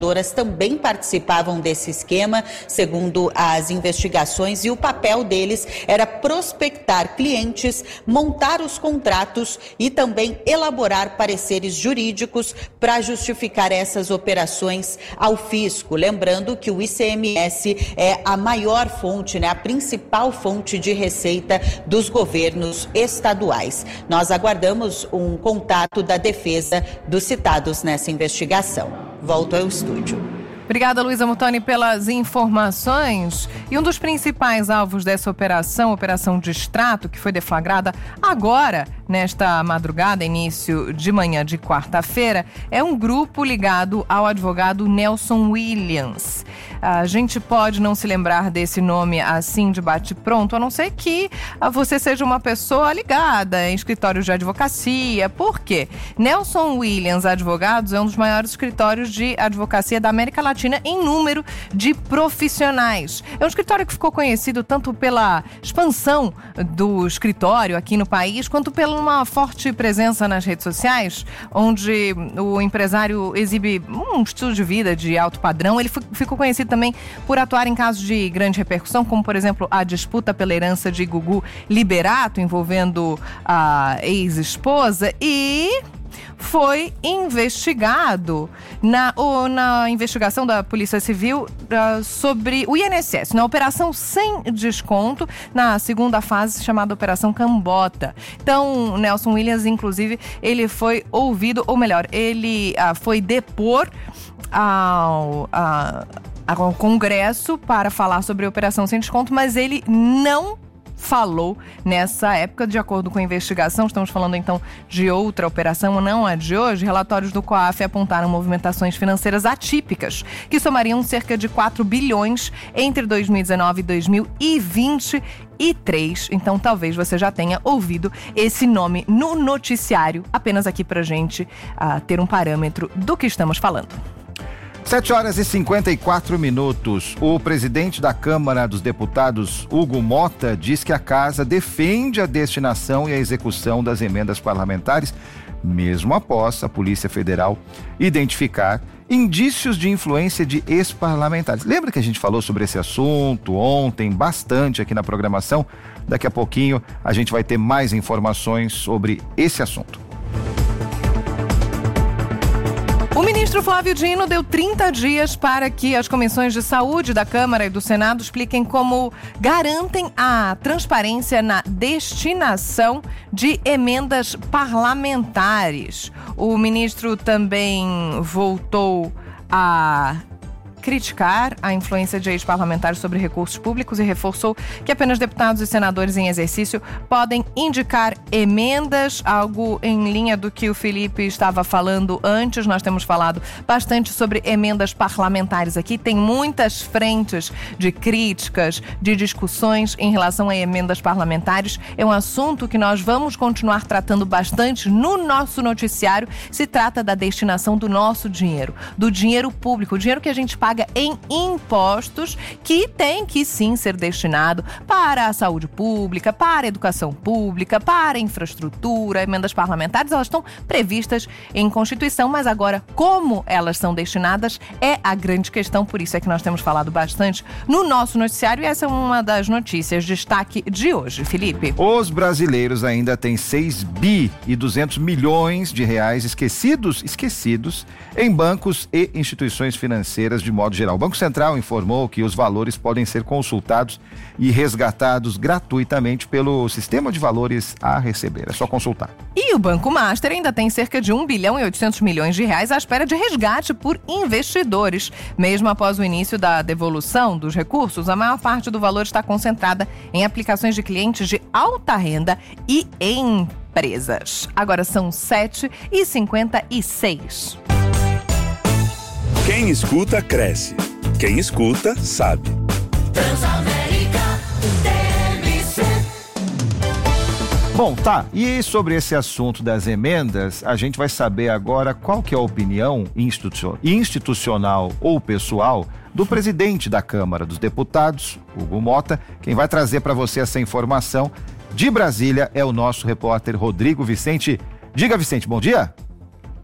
também participavam desse esquema, segundo as investigações, e o papel deles era prospectar clientes, montar os contratos e também elaborar pareceres jurídicos para justificar essas operações ao fisco. Lembrando que o ICMS é a maior fonte, a principal fonte de receita dos governos estaduais. Nós aguardamos um contato da defesa dos citados nessa investigação. Volto ao estúdio. Obrigada, Luísa Mutoni, pelas informações. E um dos principais alvos dessa Operação Distrato, que foi deflagrada agora, nesta madrugada, início de manhã de quarta-feira, é um grupo ligado ao advogado Nelson Williams. A gente pode não se lembrar desse nome assim de bate-pronto, a não ser que você seja uma pessoa ligada em escritórios de advocacia. Por quê? Nelson Williams Advogados é um dos maiores escritórios de advocacia da América Latina em número de profissionais. É um escritório que ficou conhecido tanto pela expansão do escritório aqui no país, quanto pela uma forte presença nas redes sociais, onde o empresário exibe um estilo de vida de alto padrão. Ele ficou conhecido também por atuar em casos de grande repercussão, como, por exemplo, a disputa pela herança de Gugu Liberato, envolvendo a ex-esposa, e foi investigado na investigação da Polícia Civil sobre o INSS, na Operação Sem Desconto, na segunda fase, chamada Operação Cambota. Então, Nelson Williams, inclusive, ele foi ouvido, ou melhor, ele foi depor ao Congresso para falar sobre a Operação Sem Desconto, mas ele não falou nessa época. De acordo com a investigação, estamos falando então de outra operação, não a de hoje. Relatórios do COAF apontaram movimentações financeiras atípicas, que somariam cerca de 4 bilhões entre 2019 e 2023. Então talvez você já tenha ouvido esse nome no noticiário, apenas aqui pra gente ter um parâmetro do que estamos falando. 7h54. O presidente da Câmara dos Deputados, Hugo Mota, diz que a casa defende a destinação e a execução das emendas parlamentares, mesmo após a Polícia Federal identificar indícios de influência de ex-parlamentares. Lembra que a gente falou sobre esse assunto ontem, bastante aqui na programação? Daqui a pouquinho a gente vai ter mais informações sobre esse assunto. O ministro Flávio Dino deu 30 dias para que as comissões de saúde da Câmara e do Senado expliquem como garantem a transparência na destinação de emendas parlamentares. O ministro também voltou a criticar a influência de ex-parlamentares sobre recursos públicos e reforçou que apenas deputados e senadores em exercício podem indicar emendas, algo em linha do que o Felipe estava falando antes. Nós temos falado bastante sobre emendas parlamentares aqui. Tem muitas frentes de críticas, de discussões em relação a emendas parlamentares. É um assunto que nós vamos continuar tratando bastante no nosso noticiário. Se trata da destinação do nosso dinheiro, do dinheiro público, o dinheiro que a gente paga em impostos, que tem que sim ser destinado para a saúde pública, para a educação pública, para a infraestrutura. Emendas parlamentares, elas estão previstas em Constituição, mas agora como elas são destinadas é a grande questão. Por isso é que nós temos falado bastante no nosso noticiário, e essa é uma das notícias destaque de hoje. Felipe. Os brasileiros ainda têm 6 bi e 200 milhões de reais esquecidos em bancos e instituições financeiras de modo geral. O Banco Central informou que os valores podem ser consultados e resgatados gratuitamente pelo sistema de valores a receber. É só consultar. E o Banco Master ainda tem cerca de 1 bilhão e 800 milhões de reais à espera de resgate por investidores. Mesmo após o início da devolução dos recursos, a maior parte do valor está concentrada em aplicações de clientes de alta renda e empresas. Agora são 7h56. Quem escuta, cresce. Quem escuta, sabe. Transamérica TMC. Bom, tá. E sobre esse assunto das emendas, a gente vai saber agora qual que é a opinião institucional ou pessoal do presidente da Câmara dos Deputados, Hugo Mota. Quem vai trazer para você essa informação de Brasília é o nosso repórter Rodrigo Vicente. Diga, Vicente, bom dia.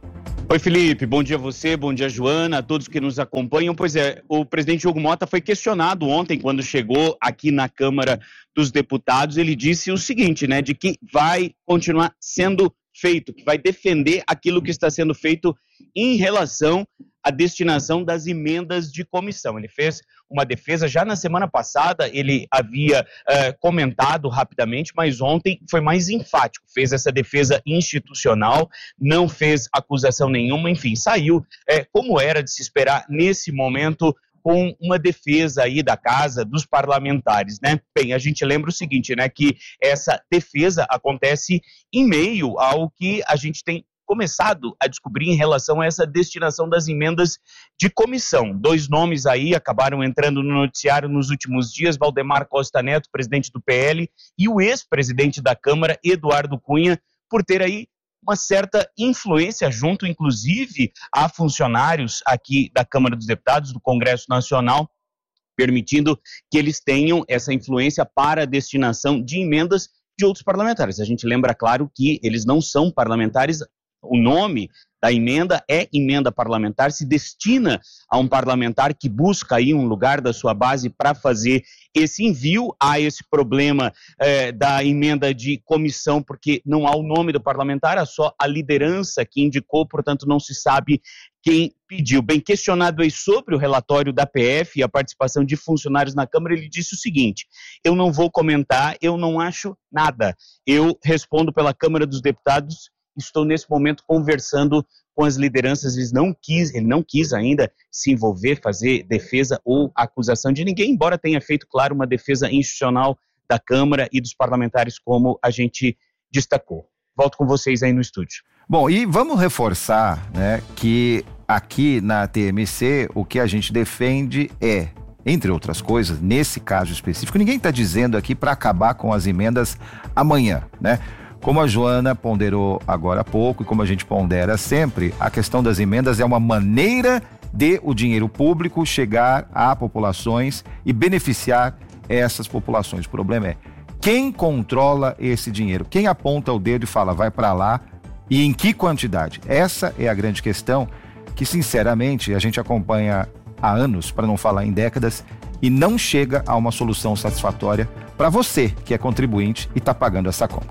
Oi, Felipe, bom dia a você, bom dia, Joana, a todos que nos acompanham. Pois é, o presidente Hugo Motta foi questionado ontem, quando chegou aqui na Câmara dos Deputados. Ele disse o seguinte, né, de que vai continuar sendo feito, que vai defender aquilo que está sendo feito em relação à destinação das emendas de comissão. Ele fez uma defesa já na semana passada, ele havia comentado rapidamente, mas ontem foi mais enfático, fez essa defesa institucional, não fez acusação nenhuma, enfim, saiu como era de se esperar nesse momento, com uma defesa aí da casa, dos parlamentares, né? Bem, a gente lembra o seguinte, né, que essa defesa acontece em meio ao que a gente tem começado a descobrir em relação a essa destinação das emendas de comissão. 2 nomes aí acabaram entrando no noticiário nos últimos dias, Valdemar Costa Neto, presidente do PL, e o ex-presidente da Câmara, Eduardo Cunha, por ter aí uma certa influência junto, inclusive, a funcionários aqui da Câmara dos Deputados, do Congresso Nacional, permitindo que eles tenham essa influência para a destinação de emendas de outros parlamentares. A gente lembra, claro, que eles não são parlamentares, o nome da emenda é emenda parlamentar, se destina a um parlamentar que busca aí um lugar da sua base para fazer esse envio. Há esse problema da emenda de comissão, porque não há o nome do parlamentar, há só a liderança que indicou, portanto não se sabe quem pediu. Bem, questionado aí sobre o relatório da PF e a participação de funcionários na Câmara, ele disse o seguinte: eu não vou comentar, eu não acho nada, eu respondo pela Câmara dos Deputados. Estou nesse momento conversando com as lideranças, ele não quis ainda se envolver, fazer defesa ou acusação de ninguém, embora tenha feito, claro, uma defesa institucional da Câmara e dos parlamentares, como a gente destacou. Volto com vocês aí no estúdio. Bom, e vamos reforçar, né, que aqui na TMC o que a gente defende é, entre outras coisas, nesse caso específico, ninguém está dizendo aqui para acabar com as emendas amanhã, né? Como a Joana ponderou agora há pouco e como a gente pondera sempre, a questão das emendas é uma maneira de o dinheiro público chegar a populações e beneficiar essas populações. O problema é quem controla esse dinheiro, quem aponta o dedo e fala vai para lá e em que quantidade. Essa é a grande questão que, sinceramente, a gente acompanha há anos, para não falar em décadas, e não chega a uma solução satisfatória para você que é contribuinte e está pagando essa conta.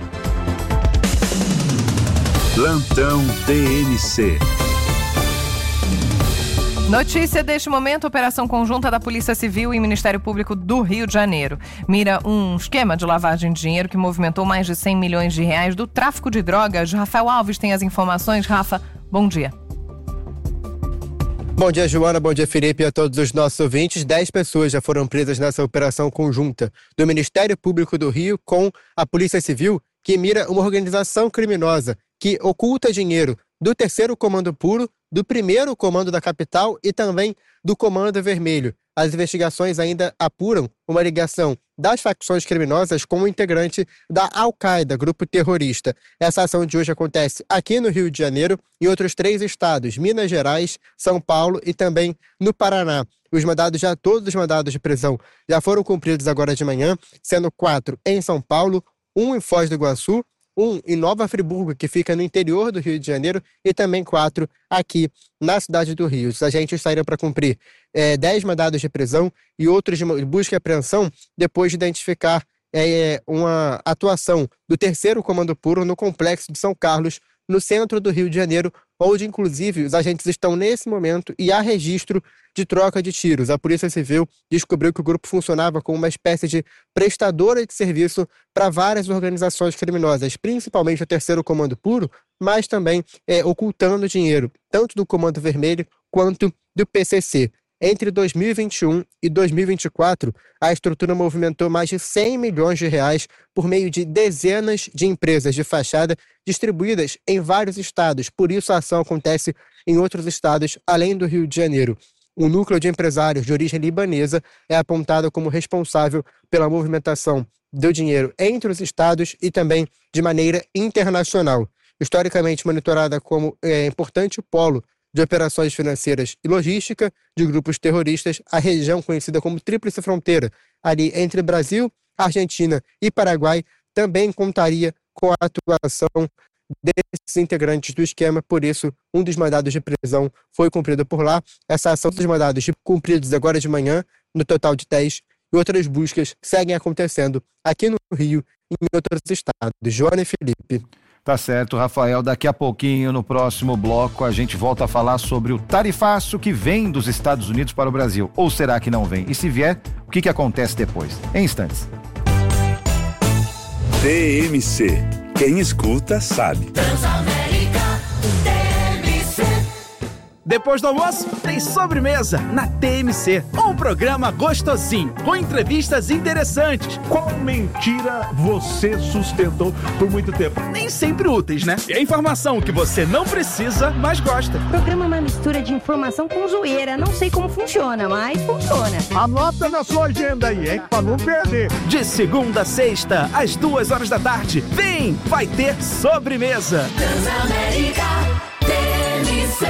Plantão TMC. Notícia deste momento: operação conjunta da Polícia Civil e Ministério Público do Rio de Janeiro mira um esquema de lavagem de dinheiro que movimentou mais de 100 milhões de reais do tráfico de drogas. Rafael Alves tem as informações. Rafa, bom dia. Bom dia, Joana. Bom dia, Felipe, e a todos os nossos ouvintes. 10 pessoas já foram presas nessa operação conjunta do Ministério Público do Rio com a Polícia Civil, que mira uma organização criminosa que oculta dinheiro do 3º Comando Puro, do 1º Comando da Capital e também do Comando Vermelho. As investigações ainda apuram uma ligação das facções criminosas com o integrante da Al-Qaeda, grupo terrorista. Essa ação de hoje acontece aqui no Rio de Janeiro e em outros 3 estados, Minas Gerais, São Paulo e também no Paraná. Todos os mandados de prisão já foram cumpridos agora de manhã, sendo 4 em São Paulo, 1 em Foz do Iguaçu, 1 em Nova Friburgo, que fica no interior do Rio de Janeiro, e também 4 aqui na cidade do Rio. Os agentes saíram para cumprir 10 mandados de prisão e outros de busca e apreensão depois de identificar uma atuação do 3º Comando Puro no Complexo de São Carlos, no centro do Rio de Janeiro, onde, inclusive, os agentes estão nesse momento e há registro de troca de tiros. A Polícia Civil descobriu que o grupo funcionava como uma espécie de prestadora de serviço para várias organizações criminosas, principalmente o 3º Comando Puro, mas também ocultando dinheiro, tanto do Comando Vermelho quanto do PCC. Entre 2021 e 2024, a estrutura movimentou mais de 100 milhões de reais por meio de dezenas de empresas de fachada distribuídas em vários estados. Por isso, a ação acontece em outros estados, além do Rio de Janeiro. Um núcleo de empresários de origem libanesa é apontado como responsável pela movimentação do dinheiro entre os estados e também de maneira internacional. Historicamente monitorada como importante polo de operações financeiras e logística de grupos terroristas, a região conhecida como Tríplice Fronteira, ali entre Brasil, Argentina e Paraguai, também contaria com a atuação desses integrantes do esquema, por isso um dos mandados de prisão foi cumprido por lá. Essa ação dos mandados cumpridos agora de manhã, no total de 10, e outras buscas seguem acontecendo aqui no Rio e em outros estados. Joana e Felipe. Tá certo, Rafael. Daqui a pouquinho, no próximo bloco, a gente volta a falar sobre o tarifaço que vem dos Estados Unidos para o Brasil. Ou será que não vem? E se vier, o que acontece depois? Em instantes. TMC. Quem escuta sabe. Transamérica TMC. Depois do almoço, tem sobremesa na TMC. Um programa gostosinho, com entrevistas interessantes. Qual mentira você sustentou por muito tempo? Nem sempre úteis, né? É informação que você não precisa, mas gosta. O programa é uma mistura de informação com zoeira. Não sei como funciona, mas funciona. Anota na sua agenda aí, hein? Pra não perder. De segunda a sexta, às 2h da tarde. Vem, vai ter sobremesa. Transamérica TMC.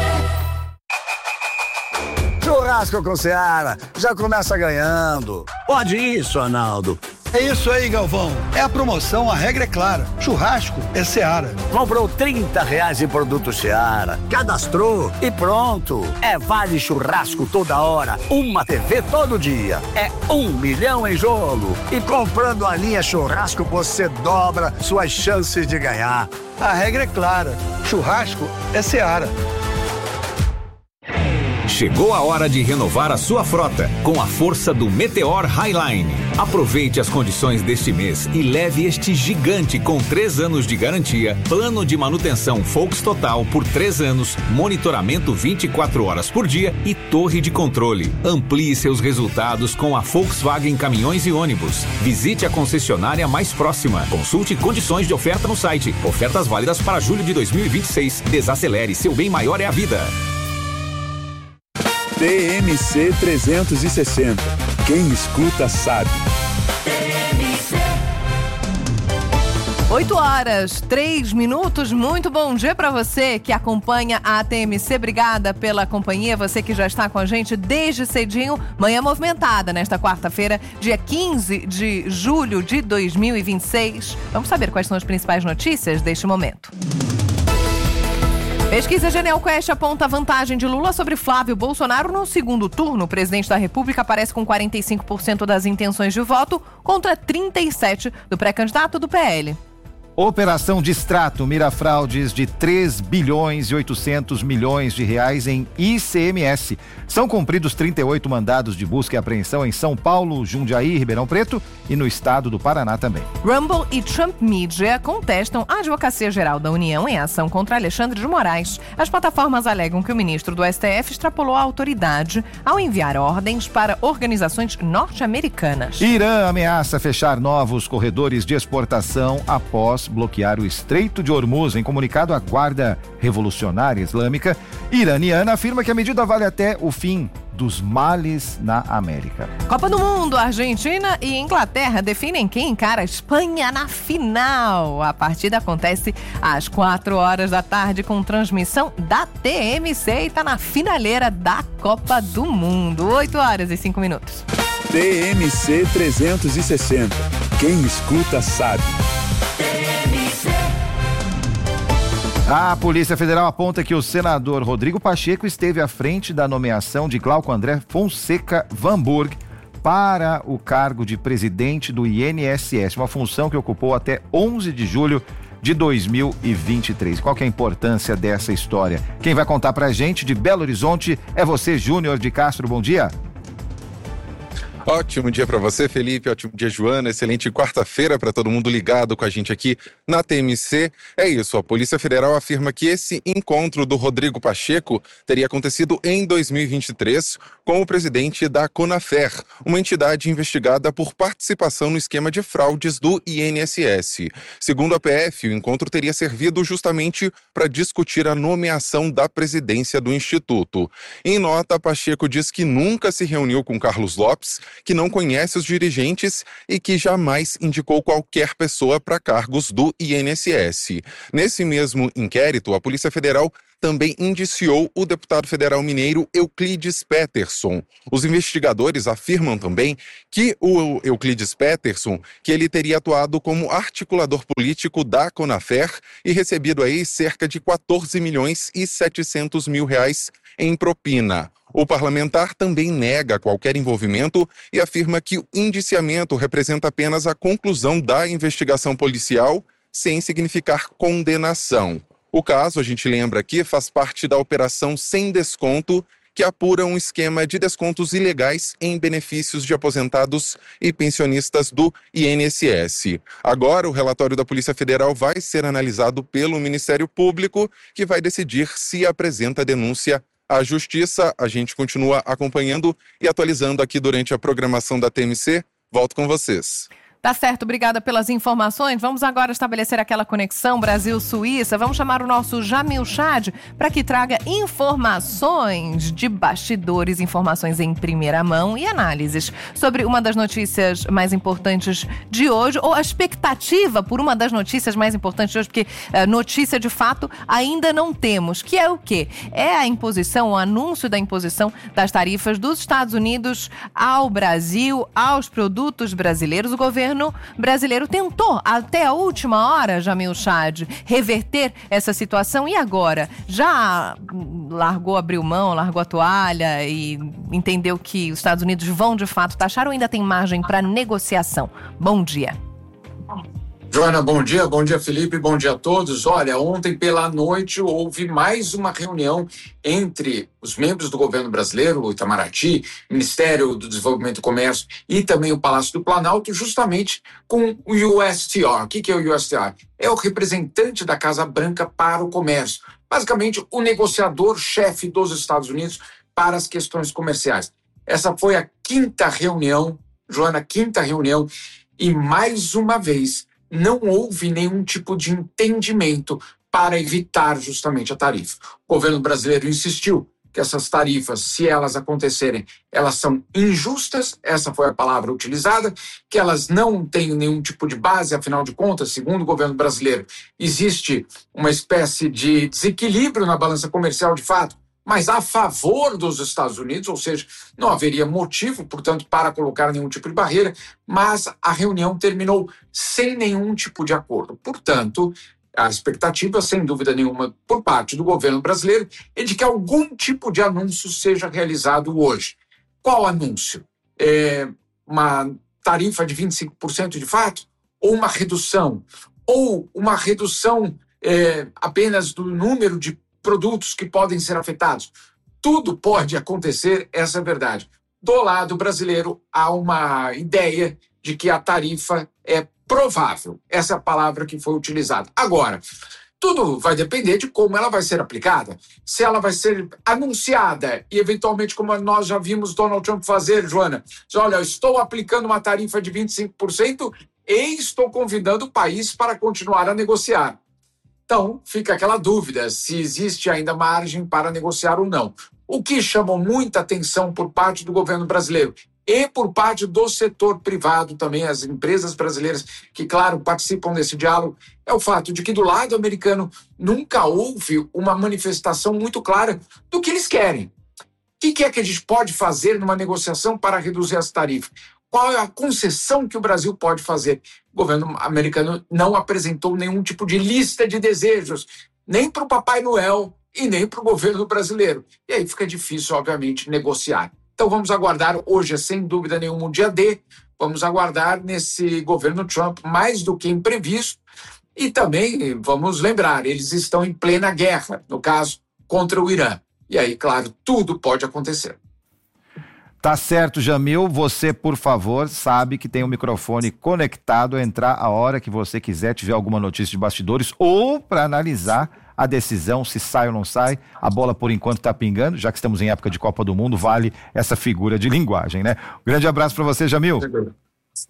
Churrasco com Seara, já começa ganhando. Pode isso, Arnaldo. É isso aí, Galvão. É a promoção, a regra é clara. Churrasco é Seara. Comprou R$30 em produto Seara, cadastrou e pronto. É vale churrasco toda hora, uma TV todo dia. É 1 milhão em jogo. E comprando a linha churrasco, você dobra suas chances de ganhar. A regra é clara. Churrasco é Seara. Chegou a hora de renovar a sua frota com a força do Meteor Highline. Aproveite as condições deste mês e leve este gigante com 3 anos de garantia, plano de manutenção Volks Total por 3 anos, monitoramento 24 horas por dia e torre de controle. Amplie seus resultados com a Volkswagen Caminhões e Ônibus. Visite a concessionária mais próxima. Consulte condições de oferta no site. Ofertas válidas para julho de 2026. Desacelere, seu bem maior é a vida. TMC 360. Quem escuta sabe. 8h03. Muito bom dia para você que acompanha a TMC. Obrigada pela companhia. Você que já está com a gente desde cedinho. Manhã movimentada nesta quarta-feira, dia 15 de julho de 2026. Vamos saber quais são as principais notícias deste momento. Pesquisa Genial Quest aponta a vantagem de Lula sobre Flávio Bolsonaro no segundo turno. O presidente da República aparece com 45% das intenções de voto contra 37% do pré-candidato do PL. Operação Distrato mira fraudes de 3 bilhões e 800 milhões de reais em ICMS. São cumpridos 38 mandados de busca e apreensão em São Paulo, Jundiaí, Ribeirão Preto e no estado do Paraná também. Rumble e Trump Media contestam a Advocacia Geral da União em ação contra Alexandre de Moraes. As plataformas alegam que o ministro do STF extrapolou a autoridade ao enviar ordens para organizações norte-americanas. Irã ameaça fechar novos corredores de exportação após bloquear o Estreito de Hormuz. Em comunicado, a Guarda Revolucionária Islâmica iraniana afirma que a medida vale até o fim dos males na América. Copa do Mundo, Argentina e Inglaterra definem quem encara a Espanha na final. A partida acontece às 4h da tarde com transmissão da TMC e está na finaleira da Copa do Mundo. 8h05. TMC 360. Quem escuta sabe. A Polícia Federal aponta que o senador Rodrigo Pacheco esteve à frente da nomeação de Glauco André Fonseca Vanburg para o cargo de presidente do INSS, uma função que ocupou até 11 de julho de 2023. Qual que é a importância dessa história? Quem vai contar pra gente de Belo Horizonte é você, Júnior de Castro. Bom dia. Ótimo dia para você, Felipe. Ótimo dia, Joana. Excelente quarta-feira para todo mundo ligado com a gente aqui na TMC. É isso, a Polícia Federal afirma que esse encontro do Rodrigo Pacheco teria acontecido em 2023 com o presidente da Conafer, uma entidade investigada por participação no esquema de fraudes do INSS. Segundo a PF, o encontro teria servido justamente para discutir a nomeação da presidência do Instituto. Em nota, Pacheco diz que nunca se reuniu com Carlos Lopes que não conhece os dirigentes e que jamais indicou qualquer pessoa para cargos do INSS. Nesse mesmo inquérito, a Polícia Federal também indiciou o deputado federal mineiro Euclides Peterson. Os investigadores afirmam também que o Euclides Peterson, que ele teria atuado como articulador político da Conafer e recebido aí cerca de 14 milhões e 700 mil reais em propina. O parlamentar também nega qualquer envolvimento e afirma que o indiciamento representa apenas a conclusão da investigação policial, sem significar condenação. O caso, a gente lembra aqui, faz parte da Operação Sem Desconto, que apura um esquema de descontos ilegais em benefícios de aposentados e pensionistas do INSS. Agora, o relatório da Polícia Federal vai ser analisado pelo Ministério Público, que vai decidir se apresenta denúncia à Justiça. A gente continua acompanhando e atualizando aqui durante a programação da TMC. Volto com vocês. Tá certo, obrigada pelas informações. Vamos agora estabelecer aquela conexão Brasil-Suíça. Vamos chamar o nosso Jamil Chad para que traga informações de bastidores, informações em primeira mão e análises sobre uma das notícias mais importantes de hoje, ou a expectativa por uma das notícias mais importantes de hoje, porque notícia de fato ainda não temos, que é o quê? É a imposição, o anúncio da imposição das tarifas dos Estados Unidos ao Brasil, aos produtos brasileiros. O governo brasileiro tentou, até a última hora, Jamil Chad, reverter essa situação e agora já abriu mão, largou a toalha e entendeu que os Estados Unidos vão de fato taxar ou ainda tem margem para negociação? Bom dia. Joana, bom dia Felipe, bom dia a todos. Olha, ontem pela noite houve mais uma reunião entre os membros do governo brasileiro, o Itamaraty, Ministério do Desenvolvimento e Comércio e também o Palácio do Planalto, justamente com o USTR. O que é o USTR? É o representante da Casa Branca para o comércio, basicamente o negociador-chefe dos Estados Unidos para as questões comerciais. Essa foi a quinta reunião, Joana, e mais uma vez não houve nenhum tipo de entendimento para evitar justamente a tarifa. O governo brasileiro insistiu que essas tarifas, se elas acontecerem, elas são injustas, essa foi a palavra utilizada, que elas não têm nenhum tipo de base, afinal de contas, segundo o governo brasileiro, existe uma espécie de desequilíbrio na balança comercial de fato, mas a favor dos Estados Unidos, ou seja, não haveria motivo, portanto, para colocar nenhum tipo de barreira, mas a reunião terminou sem nenhum tipo de acordo. Portanto, a expectativa, sem dúvida nenhuma, por parte do governo brasileiro, é de que algum tipo de anúncio seja realizado hoje. Qual anúncio? Uma tarifa de 25% de fato? Ou uma redução? Ou uma redução apenas do número de produtos que podem ser afetados? Tudo pode acontecer, essa é a verdade. Do lado brasileiro, há uma ideia de que a tarifa é provável. Essa é a palavra que foi utilizada. Agora, tudo vai depender de como ela vai ser aplicada. Se ela vai ser anunciada e, eventualmente, como nós já vimos Donald Trump fazer, Joana, olha, eu estou aplicando uma tarifa de 25% e estou convidando o país para continuar a negociar. Então, fica aquela dúvida se existe ainda margem para negociar ou não. O que chamou muita atenção por parte do governo brasileiro e por parte do setor privado também, as empresas brasileiras que, claro, participam desse diálogo, é o fato de que do lado americano nunca houve uma manifestação muito clara do que eles querem. O que é que a gente pode fazer numa negociação para reduzir as tarifas? Qual é a concessão que o Brasil pode fazer? O governo americano não apresentou nenhum tipo de lista de desejos, nem para o Papai Noel e nem para o governo brasileiro. E aí fica difícil, obviamente, negociar. Então vamos aguardar, hoje é sem dúvida nenhuma um dia D, vamos aguardar nesse governo Trump mais do que imprevisto. E também, vamos lembrar, eles estão em plena guerra, no caso, contra o Irã. E aí, claro, tudo pode acontecer. Tá certo, Jamil. Você, por favor, sabe que tem o microfone conectado a entrar a hora que você quiser, tiver alguma notícia de bastidores ou para analisar a decisão, se sai ou não sai. A bola, por enquanto, está pingando, já que estamos em época de Copa do Mundo, vale essa figura de linguagem, né? Um grande abraço para você, Jamil.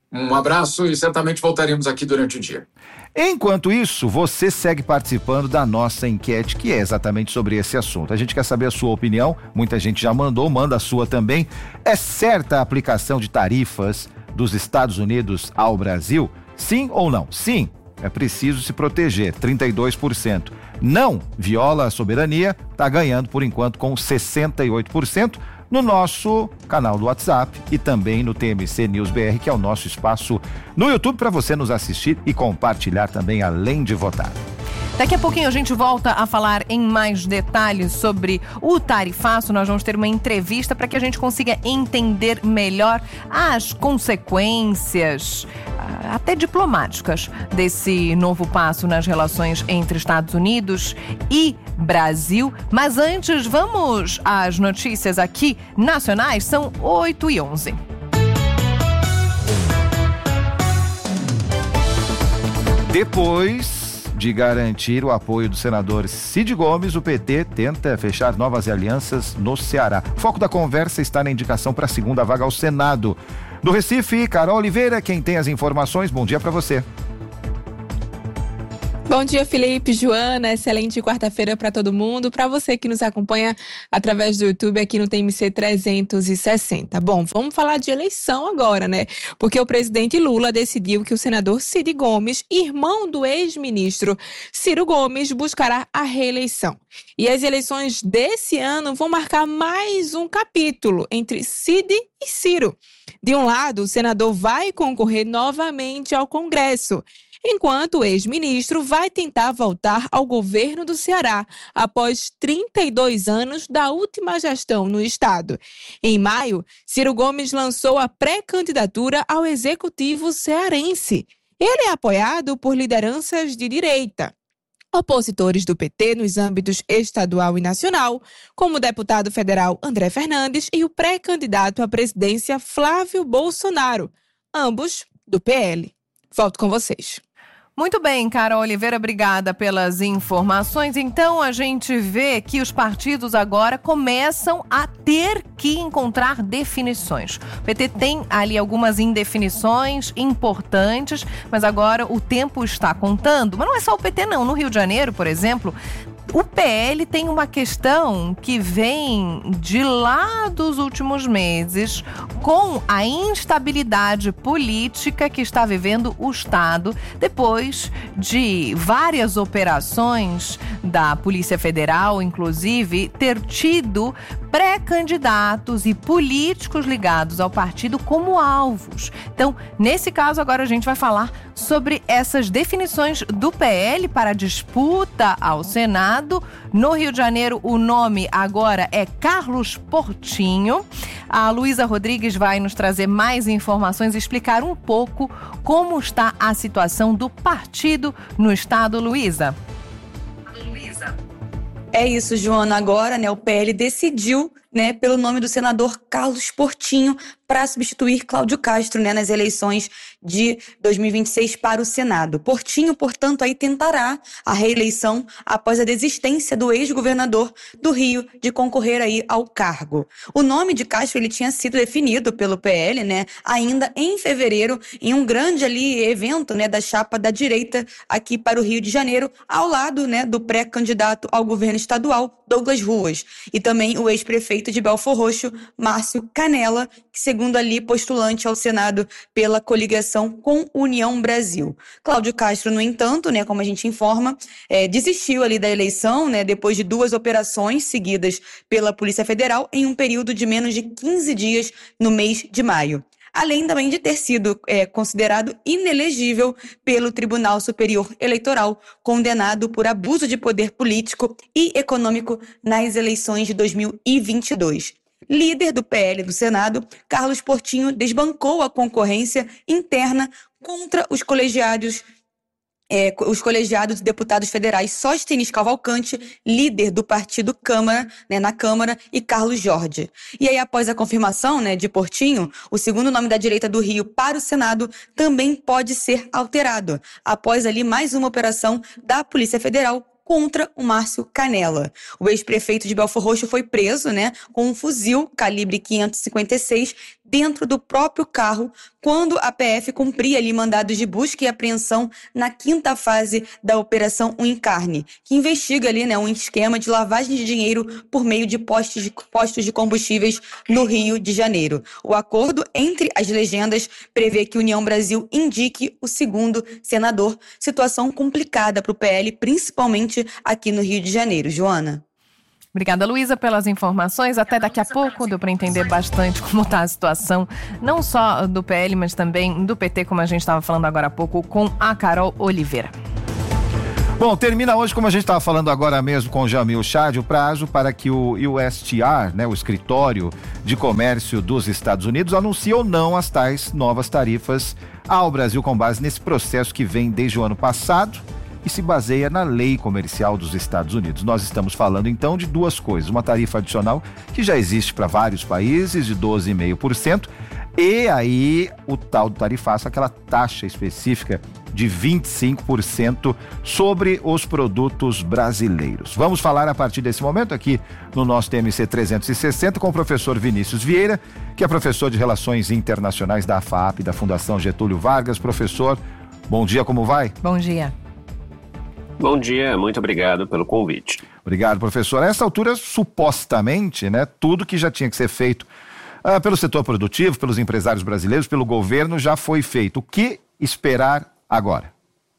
Um abraço e certamente voltaremos aqui durante o dia. Enquanto isso, você segue participando da nossa enquete, que é exatamente sobre esse assunto. A gente quer saber a sua opinião, muita gente já mandou, manda a sua também. É certa a aplicação de tarifas dos Estados Unidos ao Brasil? Sim ou não? Sim, é preciso se proteger, 32%. Não, viola a soberania, está ganhando por enquanto com 68%. No nosso canal do WhatsApp e também no TMC News BR, que é o nosso espaço no YouTube para você nos assistir e compartilhar também, além de votar. Daqui a pouquinho a gente volta a falar em mais detalhes sobre o tarifaço. Nós vamos ter uma entrevista para que a gente consiga entender melhor as consequências, até diplomáticas, desse novo passo nas relações entre Estados Unidos e Brasil. Mas antes, vamos às notícias aqui nacionais. São 8h11. Depois de garantir o apoio do senador Cid Gomes, o PT tenta fechar novas alianças no Ceará. O foco da conversa está na indicação para a segunda vaga ao Senado. Do Recife, Carol Oliveira, quem tem as informações, bom dia para você. Bom dia, Felipe, Joana, excelente quarta-feira para todo mundo, para você que nos acompanha através do YouTube aqui no TMC 360. Bom, vamos falar de eleição agora, né? Porque o presidente Lula decidiu que o senador Cid Gomes, irmão do ex-ministro Ciro Gomes, buscará a reeleição. E as eleições desse ano vão marcar mais um capítulo entre Cid e Ciro. De um lado, o senador vai concorrer novamente ao Congresso, enquanto o ex-ministro vai tentar voltar ao governo do Ceará após 32 anos da última gestão no estado. Em maio, Ciro Gomes lançou a pré-candidatura ao executivo cearense. Ele é apoiado por lideranças de direita, opositores do PT nos âmbitos estadual e nacional, como o deputado federal André Fernandes e o pré-candidato à presidência Flávio Bolsonaro, ambos do PL. Volto com vocês. Muito bem, Carol Oliveira, obrigada pelas informações. Então, a gente vê que os partidos agora começam a ter que encontrar definições. O PT tem ali algumas indefinições importantes, mas agora o tempo está contando. Mas não é só o PT, não. No Rio de Janeiro, por exemplo, o PL tem uma questão que vem de lá dos últimos meses com a instabilidade política que está vivendo o Estado depois de várias operações da Polícia Federal, inclusive, ter tido pré-candidatos e políticos ligados ao partido como alvos. Então, nesse caso, agora a gente vai falar sobre essas definições do PL para a disputa ao Senado. No Rio de Janeiro, o nome agora é Carlos Portinho. A Luísa Rodrigues vai nos trazer mais informações e explicar um pouco como está a situação do partido no estado. Luísa. É isso, Joana. Agora, o PL decidiu, pelo nome do senador Carlos Portinho para substituir Cláudio Castro, nas eleições de 2026 para o Senado. Portinho, portanto, aí tentará a reeleição após a desistência do ex-governador do Rio de concorrer aí ao cargo. O nome de Castro ele tinha sido definido pelo PL, ainda em fevereiro, em um grande evento, da chapa da direita aqui para o Rio de Janeiro, ao lado, do pré-candidato ao governo estadual, Douglas Ruas, e também o ex-prefeito de Belfor Roxo, Márcio Canella, que segundo ali postulante ao Senado pela coligação com União Brasil. Cláudio Castro, no entanto, como a gente informa, desistiu ali da eleição, depois de 2 operações seguidas pela Polícia Federal em um período de menos de 15 dias no mês de maio. Além também de ter sido considerado inelegível pelo Tribunal Superior Eleitoral, condenado por abuso de poder político e econômico nas eleições de 2022. Líder do PL do Senado, Carlos Portinho desbancou a concorrência interna contra os colegiados deputados federais Sóstenes Cavalcante, líder do partido Câmara, na Câmara, e Carlos Jorge. E aí, após a confirmação, de Portinho, o segundo nome da direita do Rio para o Senado também pode ser alterado, após ali mais uma operação da Polícia Federal contra o Márcio Canella. O ex-prefeito de Belfor Roxo foi preso, com um fuzil calibre .556 dentro do próprio carro quando a PF cumpria ali mandados de busca e apreensão na 5ª fase da Operação Um Encarne, que investiga ali, né, um esquema de lavagem de dinheiro por meio de postos de combustíveis no Rio de Janeiro. O acordo entre as legendas prevê que União Brasil indique o segundo senador, situação complicada para o PL, principalmente aqui no Rio de Janeiro. Joana. Obrigada, Luísa, pelas informações. Até daqui a pouco deu para entender bastante como está a situação, não só do PL, mas também do PT, como a gente estava falando agora há pouco, com a Carol Oliveira. Bom, termina hoje, como a gente estava falando agora mesmo com o Jamil Chad, o prazo para que o USTR, né, o Escritório de Comércio dos Estados Unidos, anuncie ou não as tais novas tarifas ao Brasil com base nesse processo que vem desde o ano passado e se baseia na lei comercial dos Estados Unidos. Nós estamos falando então de duas coisas, uma tarifa adicional que já existe para vários países de 12,5% e aí o tal do tarifaço, aquela taxa específica de 25% sobre os produtos brasileiros. Vamos falar a partir desse momento aqui no nosso TMC 360 com o professor Vinícius Vieira, que é professor de Relações Internacionais da FAAP, da Fundação Getúlio Vargas. Professor, bom dia, como vai? Bom dia. Bom dia, muito obrigado pelo convite. Obrigado, professor. A essa altura, supostamente, né, tudo que já tinha que ser feito pelo setor produtivo, pelos empresários brasileiros, pelo governo, já foi feito. O que esperar agora?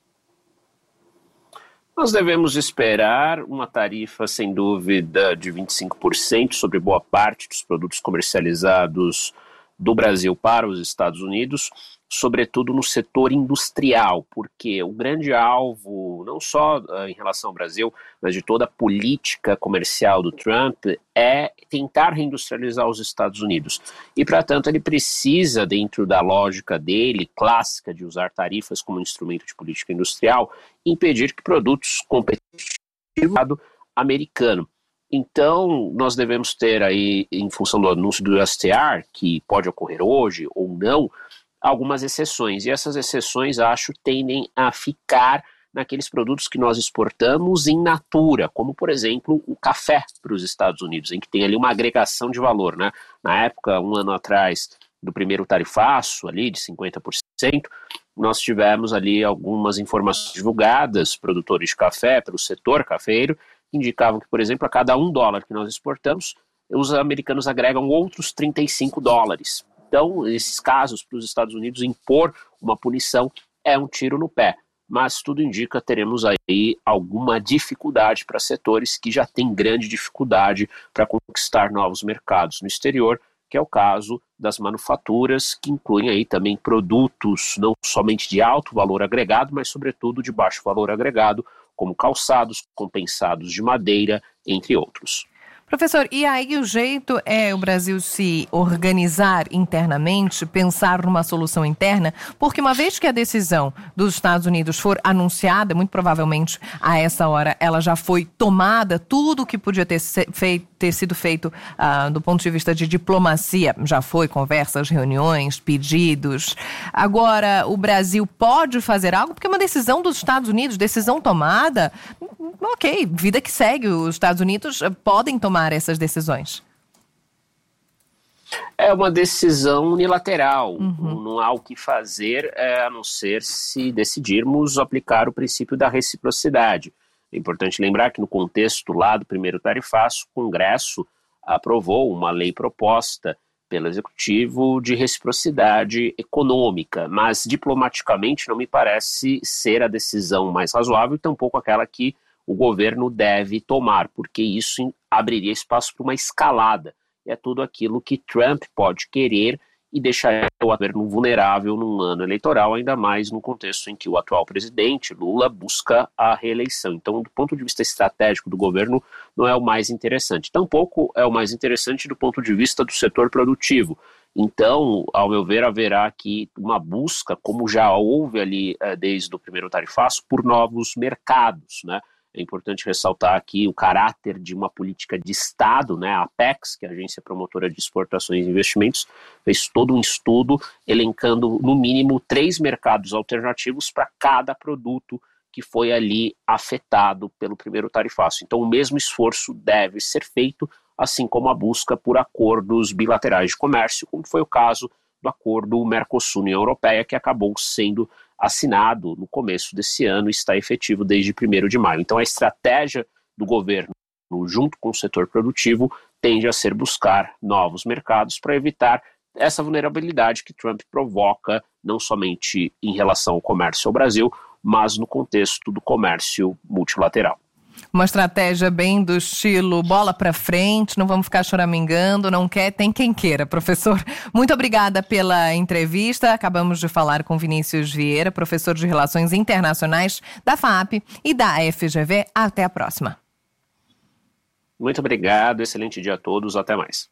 Nós devemos esperar uma tarifa, sem dúvida, de 25% sobre boa parte dos produtos comercializados do Brasil para os Estados Unidos, sobretudo no setor industrial, porque o grande alvo, não só em relação ao Brasil, mas de toda a política comercial do Trump, é tentar reindustrializar os Estados Unidos. E, para tanto, ele precisa, dentro da lógica dele, clássica de usar tarifas como instrumento de política industrial, impedir que produtos competitivos americano. Então, nós devemos ter aí, em função do anúncio do USTR, que pode ocorrer hoje ou não, algumas exceções. E essas exceções, acho, tendem a ficar naqueles produtos que nós exportamos in natura, como, por exemplo, o café para os Estados Unidos, em que tem ali uma agregação de valor, né? Na época, um ano atrás, do primeiro tarifaço, ali de 50%, nós tivemos ali algumas informações divulgadas, produtores de café, pelo setor cafeiro, indicavam que, por exemplo, a cada $1 que nós exportamos, os americanos agregam outros $35. Então, nesses casos, para os Estados Unidos, impor uma punição é um tiro no pé. Mas tudo indica teremos aí alguma dificuldade para setores que já têm grande dificuldade para conquistar novos mercados no exterior, que é o caso das manufaturas, que incluem aí também produtos não somente de alto valor agregado, mas sobretudo de baixo valor agregado, como calçados, compensados de madeira, entre outros. Professor, e aí o jeito é o Brasil se organizar internamente, pensar numa solução interna? Porque uma vez que a decisão dos Estados Unidos for anunciada, muito provavelmente a essa hora ela já foi tomada, tudo que podia ter sido feito do ponto de vista de diplomacia já foi, conversas, reuniões, pedidos. Agora, o Brasil pode fazer algo? Porque uma decisão dos Estados Unidos, decisão tomada, ok, vida que segue, os Estados Unidos podem tomar essas decisões. É uma decisão unilateral, não há o que fazer a não ser se decidirmos aplicar o princípio da reciprocidade. É importante lembrar que no contexto lá do primeiro tarifaço, o Congresso aprovou uma lei proposta pelo Executivo de reciprocidade econômica, mas diplomaticamente não me parece ser a decisão mais razoável e tampouco aquela que o governo deve tomar, porque isso abriria espaço para uma escalada. É tudo aquilo que Trump pode querer e deixaria o governo vulnerável num ano eleitoral, ainda mais no contexto em que o atual presidente, Lula, busca a reeleição. Então, do ponto de vista estratégico do governo, não é o mais interessante. Tampouco é o mais interessante do ponto de vista do setor produtivo. Então, ao meu ver, haverá aqui uma busca, como já houve ali desde o primeiro tarifaço, por novos mercados, né? É importante ressaltar aqui o caráter de uma política de Estado, né? A Apex, que é a Agência Promotora de Exportações e Investimentos, fez todo um estudo elencando, no mínimo, 3 mercados alternativos para cada produto que foi ali afetado pelo primeiro tarifaço. Então, o mesmo esforço deve ser feito assim como a busca por acordos bilaterais de comércio, como foi o caso do acordo Mercosul-União Europeia, que acabou sendo assinado no começo desse ano e está efetivo desde 1º de maio. Então a estratégia do governo, junto com o setor produtivo, tende a ser buscar novos mercados para evitar essa vulnerabilidade que Trump provoca, não somente em relação ao comércio ao Brasil, mas no contexto do comércio multilateral. Uma estratégia bem do estilo bola para frente, não vamos ficar choramingando, não quer, tem quem queira. Professor, muito obrigada pela entrevista. Acabamos de falar com Vinícius Vieira, professor de Relações Internacionais da FAAP e da FGV. Até a próxima. Muito obrigado, excelente dia a todos, até mais.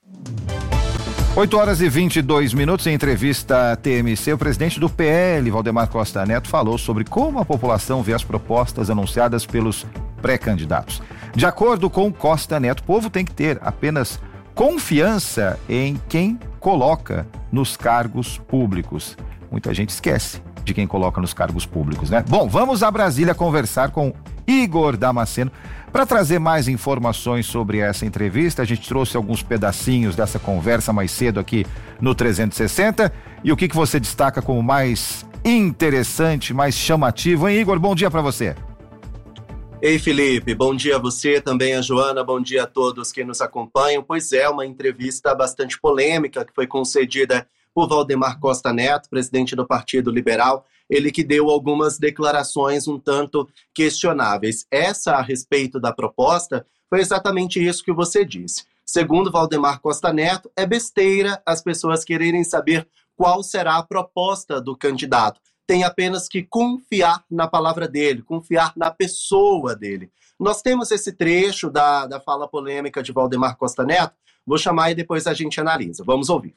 8h22, em entrevista à TMC, o presidente do PL, Valdemar Costa Neto, falou sobre como a população vê as propostas anunciadas pelos pré-candidatos. De acordo com Costa Neto, o povo tem que ter apenas confiança em quem coloca nos cargos públicos. Muita gente esquece de quem coloca nos cargos públicos, né? Bom, vamos a Brasília conversar com Igor Damasceno para trazer mais informações sobre essa entrevista. A gente trouxe alguns pedacinhos dessa conversa mais cedo aqui no 360. E o que você destaca como mais interessante, mais chamativo, hein, Igor? Bom dia para você. Ei, Felipe, bom dia a você, também a Joana, bom dia a todos que nos acompanham. Pois é, uma entrevista bastante polêmica que foi concedida por Valdemar Costa Neto, presidente do Partido Liberal, ele que deu algumas declarações um tanto questionáveis. Essa a respeito da proposta foi exatamente isso que você disse. Segundo Valdemar Costa Neto, é besteira as pessoas quererem saber qual será a proposta do candidato. Tem apenas que confiar na palavra dele, confiar na pessoa dele. Nós temos esse trecho da fala polêmica de Valdemar Costa Neto, vou chamar e depois a gente analisa. Vamos ouvir.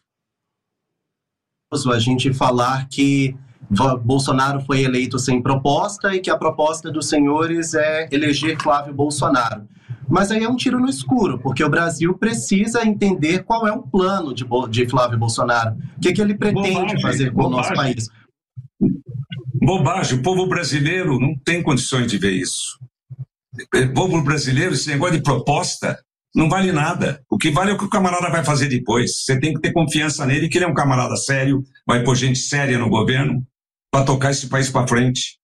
A gente falar que Bolsonaro foi eleito sem proposta e que a proposta dos senhores é eleger Flávio Bolsonaro. Mas aí é um tiro no escuro, porque o Brasil precisa entender qual é o plano de Flávio Bolsonaro. O que ele pretende fazer com o nosso país. Bobagem, o povo brasileiro não tem condições de ver isso. O povo brasileiro, esse negócio de proposta, não vale nada. O que vale é o que o camarada vai fazer depois. Você tem que ter confiança nele, que ele é um camarada sério, vai pôr gente séria no governo para tocar esse país para frente.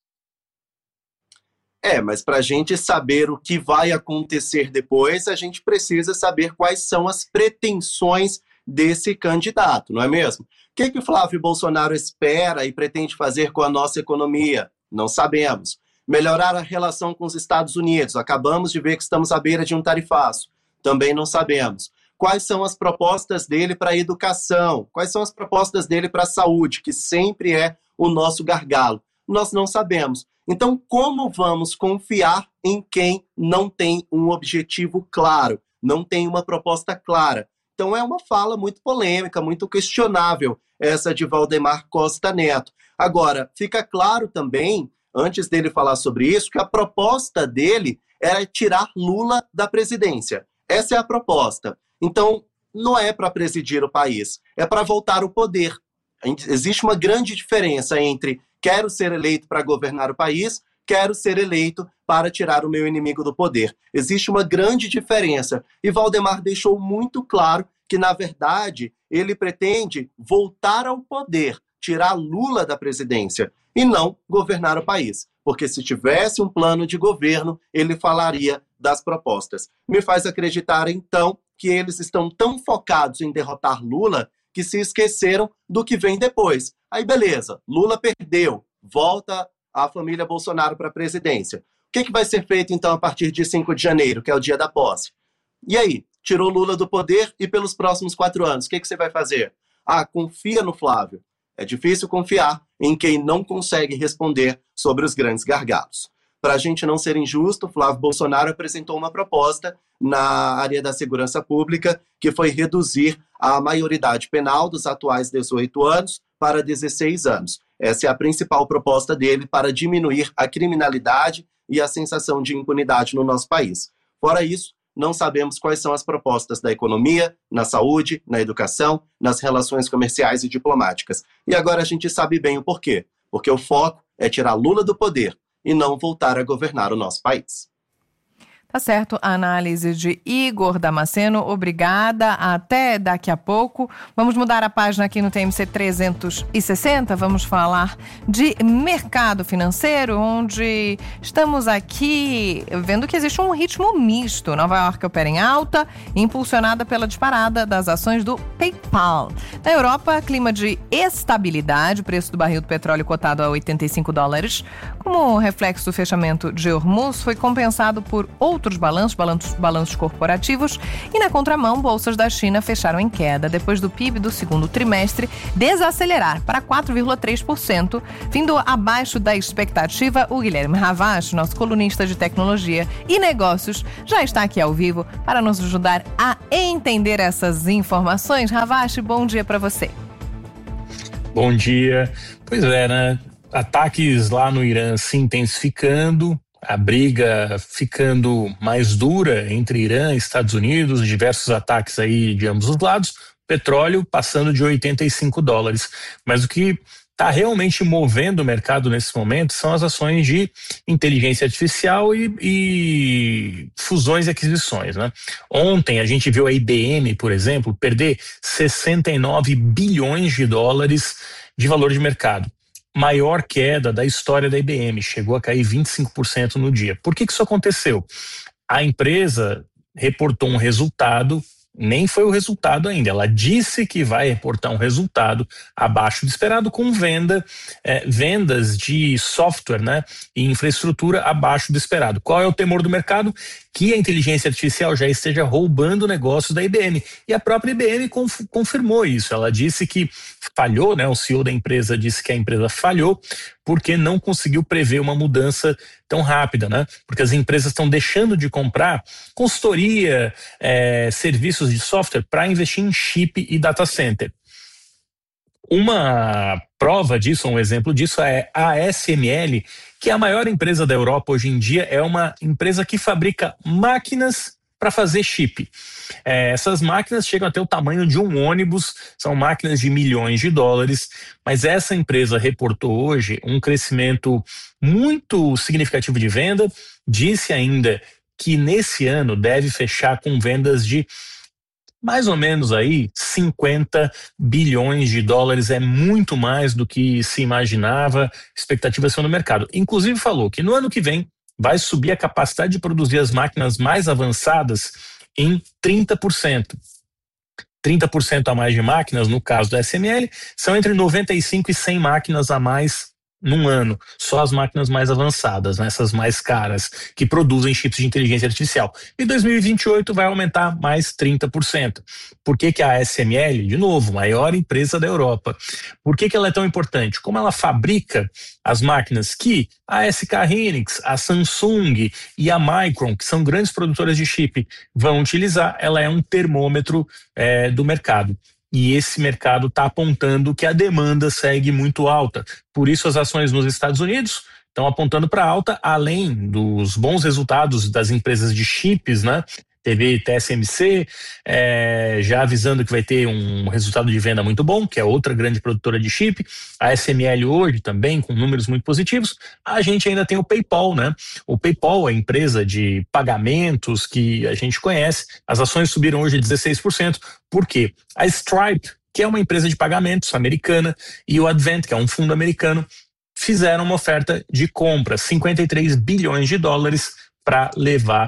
Mas para a gente saber o que vai acontecer depois, a gente precisa saber quais são as pretensões desse candidato, não é mesmo? O que o Flávio Bolsonaro espera e pretende fazer com a nossa economia? Não sabemos. Melhorar a relação com os Estados Unidos. Acabamos de ver que estamos à beira de um tarifaço. Também não sabemos. Quais são as propostas dele para a educação? Quais são as propostas dele para a saúde, que sempre é o nosso gargalo? Nós não sabemos. Então, como vamos confiar em quem não tem um objetivo claro, não tem uma proposta clara? Então, é uma fala muito polêmica, muito questionável, essa de Valdemar Costa Neto. Agora, fica claro também, antes dele falar sobre isso, que a proposta dele era tirar Lula da presidência. Essa é a proposta. Então, não é para presidir o país, é para voltar ao poder. Existe uma grande diferença entre quero ser eleito para governar o país, quero ser eleito para tirar o meu inimigo do poder. Existe uma grande diferença. E Valdemar deixou muito claro que, na verdade, ele pretende voltar ao poder, tirar Lula da presidência e não governar o país. Porque se tivesse um plano de governo, ele falaria das propostas. Me faz acreditar, então, que eles estão tão focados em derrotar Lula que se esqueceram do que vem depois. Aí, beleza, Lula perdeu, volta a família Bolsonaro para a presidência. O que vai ser feito, então, a partir de 5 de janeiro, que é o dia da posse? E aí? Tirou Lula do poder e pelos próximos 4 anos, o que você vai fazer? Confia no Flávio. É difícil confiar em quem não consegue responder sobre os grandes gargalos. Para a gente não ser injusto, Flávio Bolsonaro apresentou uma proposta na área da segurança pública que foi reduzir a maioridade penal dos atuais 18 anos para 16 anos. Essa é a principal proposta dele para diminuir a criminalidade e a sensação de impunidade no nosso país. Fora isso, não sabemos quais são as propostas da economia, na saúde, na educação, nas relações comerciais e diplomáticas. E agora a gente sabe bem o porquê. Porque o foco é tirar Lula do poder e não voltar a governar o nosso país. Tá certo, a análise de Igor Damasceno, obrigada, até daqui a pouco. Vamos mudar a página aqui no TMC 360, vamos falar de mercado financeiro, onde estamos aqui vendo que existe um ritmo misto. Nova York opera em alta, impulsionada pela disparada das ações do PayPal. Na Europa, clima de estabilidade, o preço do barril do petróleo cotado a $85. Como reflexo do fechamento de Hormuz, foi compensado por outros balanços corporativos, e na contramão, bolsas da China fecharam em queda depois do PIB do segundo trimestre desacelerar para 4,3%, vindo abaixo da expectativa. O Guilherme Ravache, nosso colunista de tecnologia e negócios, já está aqui ao vivo para nos ajudar a entender essas informações. Ravache, bom dia para você. Bom dia. Pois é, né? Ataques lá no Irã se intensificando, a briga ficando mais dura entre Irã e Estados Unidos, diversos ataques aí de ambos os lados, petróleo passando de $85. Mas o que está realmente movendo o mercado nesse momento são as ações de inteligência artificial e fusões e aquisições, né? Ontem a gente viu a IBM, por exemplo, perder $69 bilhões de valor de mercado. Maior queda da história da IBM, chegou a cair 25% no dia. Por que isso aconteceu? A empresa reportou um resultado, nem foi o resultado ainda, ela disse que vai reportar um resultado abaixo do esperado, com vendas de software, né, e infraestrutura abaixo do esperado. Qual é o temor do mercado? Que a inteligência artificial já esteja roubando negócios da IBM. E a própria IBM confirmou isso. Ela disse que falhou, né? O CEO da empresa disse que a empresa falhou porque não conseguiu prever uma mudança tão rápida, né? Porque as empresas estão deixando de comprar consultoria, serviços de software para investir em chip e data center. Uma prova disso, um exemplo disso é a ASML, que é a maior empresa da Europa hoje em dia, é uma empresa que fabrica máquinas para fazer chip. Essas máquinas chegam até o tamanho de um ônibus, são máquinas de milhões de dólares, mas essa empresa reportou hoje um crescimento muito significativo de venda, disse ainda que nesse ano deve fechar com vendas de mais ou menos aí $50 bilhões, é muito mais do que se imaginava, expectativas são no mercado. Inclusive falou que no ano que vem vai subir a capacidade de produzir as máquinas mais avançadas em 30%. 30% a mais de máquinas, no caso da SML, são entre 95 e 100 máquinas a mais num ano, só as máquinas mais avançadas, né, essas mais caras, que produzem chips de inteligência artificial. Em 2028 vai aumentar mais 30%. Por que a ASML, de novo, maior empresa da Europa, por que ela é tão importante? Como ela fabrica as máquinas que a SK Hynix, a Samsung e a Micron, que são grandes produtoras de chip, vão utilizar, ela é um termômetro do mercado. E esse mercado está apontando que a demanda segue muito alta. Por isso as ações nos Estados Unidos estão apontando para alta, além dos bons resultados das empresas de chips, né? Teve TSMC já avisando que vai ter um resultado de venda muito bom, que é outra grande produtora de chip. A SML hoje também com números muito positivos. A gente ainda tem o PayPal, né? O PayPal é a empresa de pagamentos que a gente conhece. As ações subiram hoje 16%. Por quê? A Stripe, que é uma empresa de pagamentos americana, e o Advent, que é um fundo americano, fizeram uma oferta de compra, $53 bilhões para levar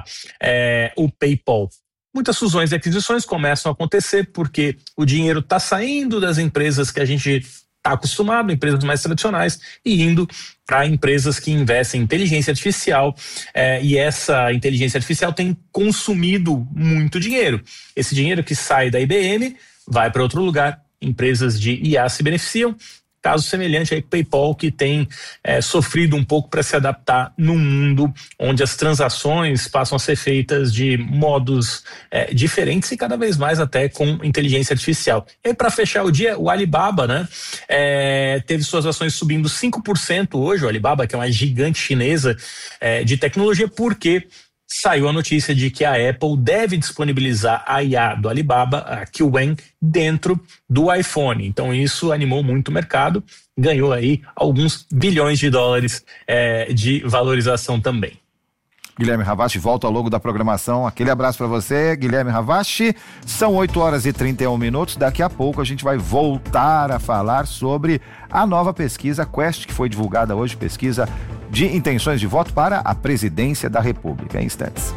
o PayPal. Muitas fusões e aquisições começam a acontecer porque o dinheiro está saindo das empresas que a gente está acostumado, empresas mais tradicionais, e indo para empresas que investem em inteligência artificial, e essa inteligência artificial tem consumido muito dinheiro. Esse dinheiro que sai da IBM vai para outro lugar, empresas de IA se beneficiam. Caso semelhante aí com o PayPal, que tem sofrido um pouco para se adaptar num mundo onde as transações passam a ser feitas de modos diferentes e cada vez mais até com inteligência artificial. E para fechar o dia, o Alibaba, né, teve suas ações subindo 5% hoje. O Alibaba, que é uma gigante chinesa de tecnologia, porque saiu a notícia de que a Apple deve disponibilizar a IA do Alibaba, a Qwen, dentro do iPhone. Então isso animou muito o mercado, ganhou aí alguns bilhões de dólares de valorização também. Guilherme Ravache volta ao longo da programação. Aquele abraço para você, Guilherme Ravache. São 8h31. Daqui a pouco a gente vai voltar a falar sobre a nova pesquisa Quest, que foi divulgada hoje, pesquisa de intenções de voto para a presidência da República. Em instantes.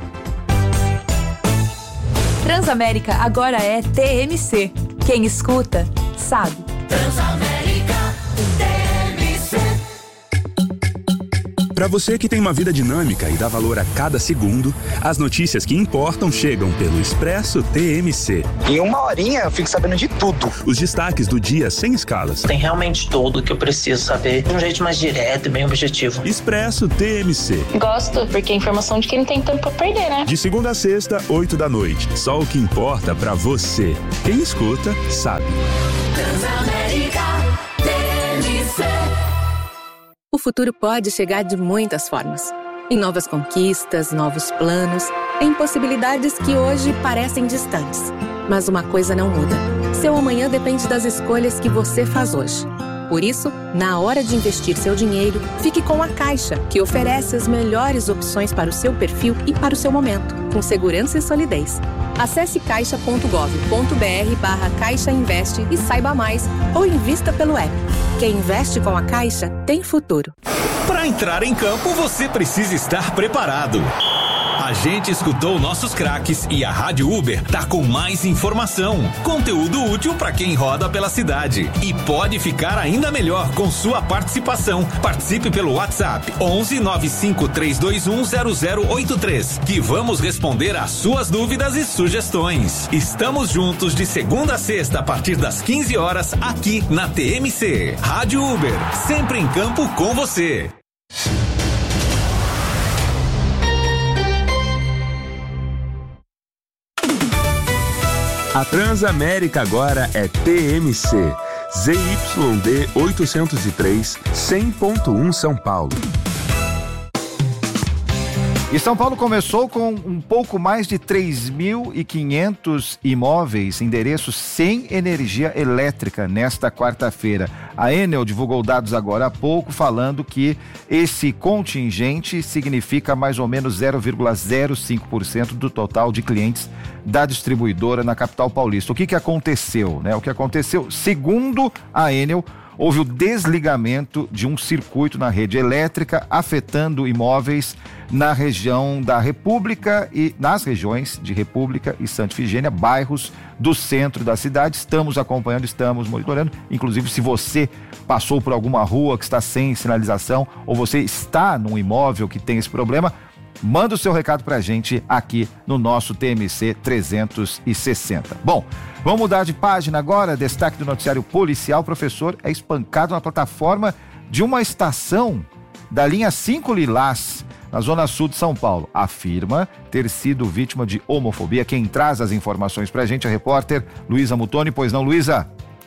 Transamérica agora é TMC. Quem escuta, sabe. Transamérica TMC. Para você que tem uma vida dinâmica e dá valor a cada segundo, as notícias que importam chegam pelo Expresso TMC. Em uma horinha eu fico sabendo de tudo. Os destaques do dia sem escalas. Tem realmente tudo que eu preciso saber de um jeito mais direto e bem objetivo. Expresso TMC. Gosto, porque é informação de quem não tem tempo pra perder, né? De segunda a sexta, 20h. Só o que importa pra você. Quem escuta, sabe. Transamérica TMC. O futuro pode chegar de muitas formas. Em novas conquistas, novos planos, em possibilidades que hoje parecem distantes. Mas uma coisa não muda. Seu amanhã depende das escolhas que você faz hoje. Por isso, na hora de investir seu dinheiro, fique com a Caixa, que oferece as melhores opções para o seu perfil e para o seu momento, com segurança e solidez. Acesse caixa.gov.br/Caixa Investe e saiba mais, ou invista pelo app. Quem investe com a Caixa tem futuro. Para entrar em campo, você precisa estar preparado. A gente escutou nossos craques e a Rádio Uber tá com mais informação, conteúdo útil para quem roda pela cidade. E pode ficar ainda melhor com sua participação. Participe pelo WhatsApp 11 95 321 0083, que vamos responder às suas dúvidas e sugestões. Estamos juntos de segunda a sexta a partir das 15 horas aqui na TMC. Rádio Uber, sempre em campo com você. A Transamérica agora é TMC. ZYD 803, 100.1 São Paulo. E São Paulo começou com um pouco mais de 3.500 imóveis, endereços sem energia elétrica nesta quarta-feira. A Enel divulgou dados agora há pouco, falando que esse contingente significa mais ou menos 0,05% do total de clientes da distribuidora na capital paulista. O que aconteceu, né? O que aconteceu, segundo a Enel, houve o desligamento de um circuito na rede elétrica, afetando imóveis na região da República e nas regiões de República e Santa Ifigênia, bairros do centro da cidade. Estamos acompanhando, estamos monitorando. Inclusive, se você passou por alguma rua que está sem sinalização ou você está num imóvel que tem esse problema, manda o seu recado pra gente aqui no nosso TMC 360. Bom, vamos mudar de página agora. Destaque do noticiário policial. Professor é espancado na plataforma de uma estação da linha 5 Lilás, na zona sul de São Paulo. Afirma ter sido vítima de homofobia. Quem traz as informações pra gente é a repórter Luísa Mutoni. Pois não, Luísa?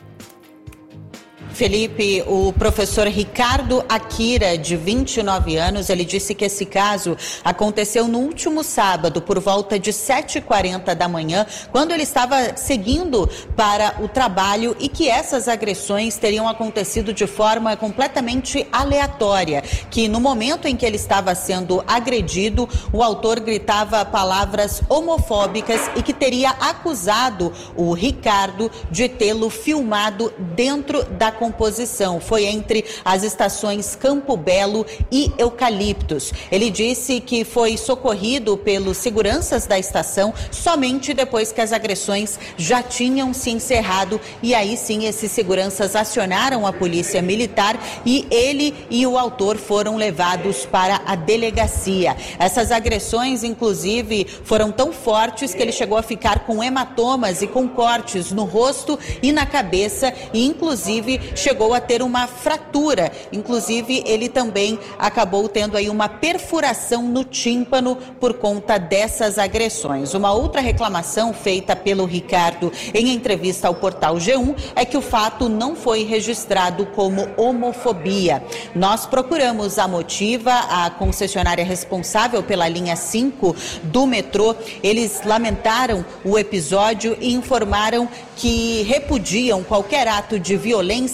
Felipe, o professor Ricardo Akira, de 29 anos, ele disse que esse caso aconteceu no último sábado, por volta de 7h40 da manhã, quando ele estava seguindo para o trabalho, e que essas agressões teriam acontecido de forma completamente aleatória, que no momento em que ele estava sendo agredido, o autor gritava palavras homofóbicas e que teria acusado o Ricardo de tê-lo filmado dentro da composição. Foi entre as estações Campo Belo e Eucaliptos. Ele disse que foi socorrido pelos seguranças da estação somente depois que as agressões já tinham se encerrado, e aí sim esses seguranças acionaram a polícia militar e ele e o autor foram levados para a delegacia. Essas agressões, inclusive, foram tão fortes que ele chegou a ficar com hematomas e com cortes no rosto e na cabeça, e inclusive chegou a ter uma fratura. Inclusive, ele também acabou tendo aí uma perfuração no tímpano por conta dessas agressões. Uma outra reclamação feita pelo Ricardo em entrevista ao portal G1 é que o fato não foi registrado como homofobia. Nós procuramos a Motiva, a concessionária responsável pela linha 5 do metrô. Eles lamentaram o episódio e informaram que repudiam qualquer ato de violência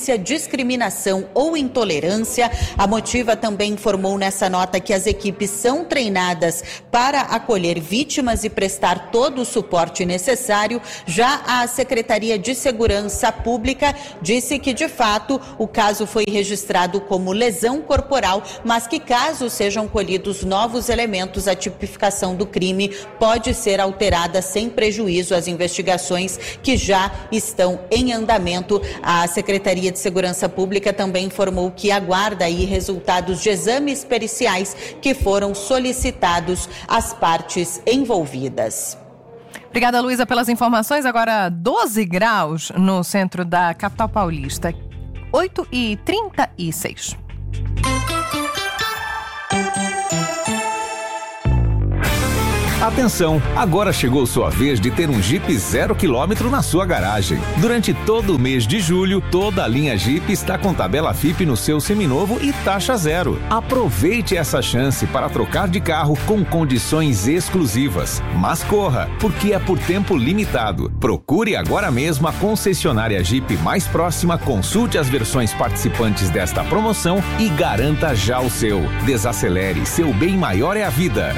violência, discriminação ou intolerância. A Motiva também informou nessa nota que as equipes são treinadas para acolher vítimas e prestar todo o suporte necessário. Já a Secretaria de Segurança Pública disse que, de fato, o caso foi registrado como lesão corporal, mas que, caso sejam colhidos novos elementos, a tipificação do crime pode ser alterada sem prejuízo às investigações que já estão em andamento. A Secretaria de Segurança Pública também informou que aguarda aí resultados de exames periciais que foram solicitados às partes envolvidas. Obrigada, Luísa, pelas informações. Agora 12 graus no centro da capital paulista. 8h36. Atenção, agora chegou sua vez de ter um Jeep 0 km na sua garagem. Durante todo o mês de julho, toda a linha Jeep está com tabela FIPE no seu seminovo e taxa zero. Aproveite essa chance para trocar de carro com condições exclusivas. Mas corra, porque é por tempo limitado. Procure agora mesmo a concessionária Jeep mais próxima, consulte as versões participantes desta promoção e garanta já o seu. Desacelere, seu bem maior é a vida.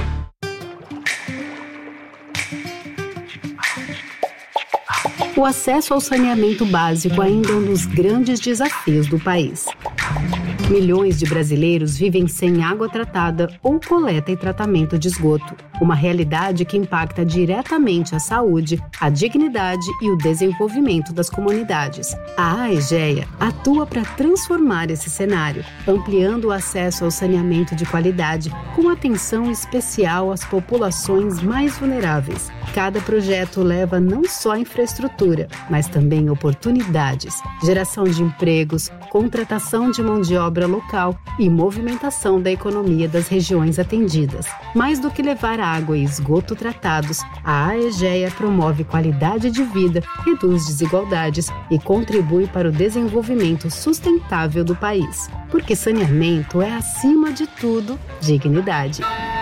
O acesso ao saneamento básico ainda é um dos grandes desafios do país. Milhões de brasileiros vivem sem água tratada ou coleta e tratamento de esgoto, uma realidade que impacta diretamente a saúde, a dignidade e o desenvolvimento das comunidades. A AEGEA atua para transformar esse cenário, ampliando o acesso ao saneamento de qualidade, com atenção especial às populações mais vulneráveis. Cada projeto leva não só infraestrutura, mas também oportunidades, geração de empregos, contratação de mão de obra local e movimentação da economia das regiões atendidas. Mais do que levar água e esgoto tratados, a AEGEA promove qualidade de vida, reduz desigualdades e contribui para o desenvolvimento sustentável do país. Porque saneamento é, acima de tudo, dignidade.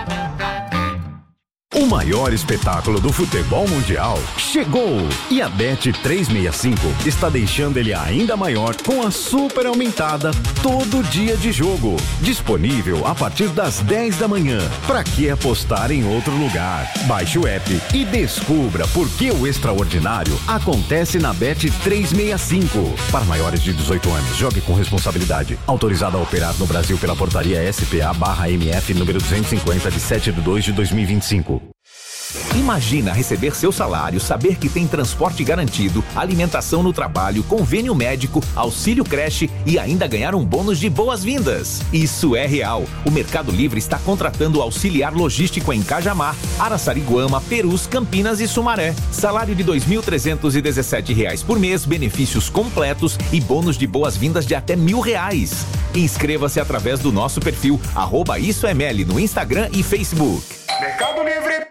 O maior espetáculo do futebol mundial chegou! E a Bet365 está deixando ele ainda maior com a super aumentada Todo Dia de Jogo. Disponível a partir das 10 da manhã. Pra que apostar em outro lugar? Baixe o app e descubra por que o extraordinário acontece na Bet365. Para maiores de 18 anos, jogue com responsabilidade. Autorizado a operar no Brasil pela portaria SPA/MF número 250 de 7/2/2025. Imagina receber seu salário, saber que tem transporte garantido, alimentação no trabalho, convênio médico, auxílio creche e ainda ganhar um bônus de boas-vindas. Isso é real. O Mercado Livre está contratando auxiliar logístico em Cajamar, Araçariguama, Perus, Campinas e Sumaré. Salário de R$ 2.317 por mês, benefícios completos e bônus de boas-vindas de até R$1.000. Inscreva-se através do nosso perfil @IsoML no Instagram e Facebook. Mercado Livre.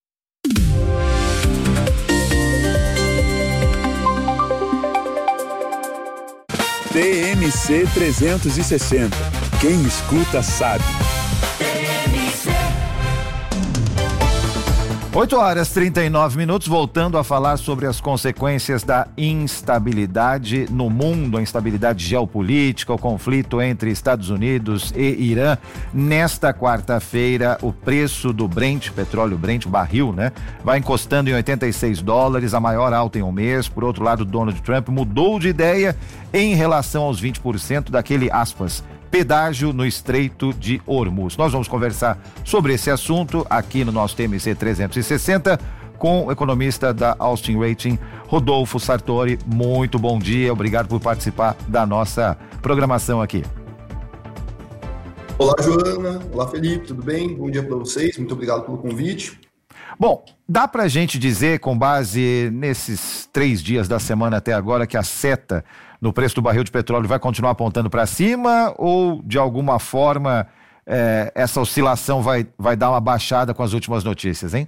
TMC 360. Quem escuta sabe. 8h39, voltando a falar sobre as consequências da instabilidade no mundo, a instabilidade geopolítica, o conflito entre Estados Unidos e Irã. Nesta quarta-feira, o preço do Brent, petróleo Brent, barril, né, vai encostando em $86, a maior alta em um mês. Por outro lado, Donald Trump mudou de ideia em relação aos 20% daquele, aspas, pedágio no Estreito de Hormuz. Nós vamos conversar sobre esse assunto aqui no nosso TMC 360 com o economista da Austin Rating, Rodolfo Sartori. Muito bom dia, obrigado por participar da nossa programação aqui. Olá, Joana. Olá, Felipe, tudo bem? Bom dia para vocês, muito obrigado pelo convite. Bom, dá pra gente dizer, com base nesses 3 dias da semana até agora, que a seta no preço do barril de petróleo vai continuar apontando para cima, ou de alguma forma essa oscilação vai dar uma baixada com as últimas notícias, hein?